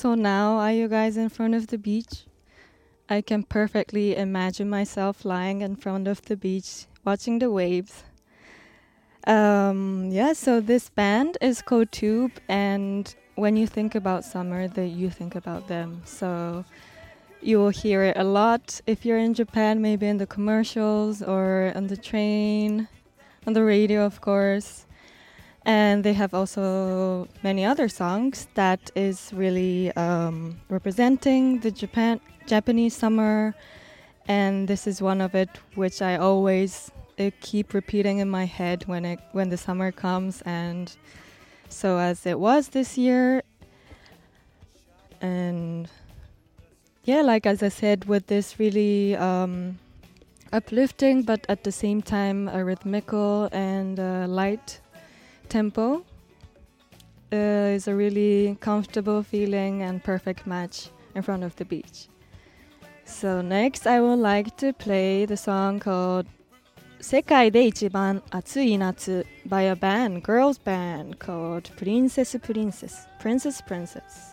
So now, are you guys in front of the beach? I can perfectly imagine myself lying in front of the beach, watching the waves. So this band is called Tube, and when you think about summer, you think about them. So you will hear it a lot if you're in Japan, maybe in the commercials or on the train, on the radio, of course. And they have also many other songs that is really representing the Japanese summer. And this is one of it, which I always keep repeating in my head when the summer comes. And so as it was this year, and yeah, like as I said, with this really uplifting, but at the same time a rhythmical and light tempo, is a really comfortable feeling and perfect match in front of the beach. So next I would like to play the song called 世界で一番暑い夏 by a girls band called Princess Princess.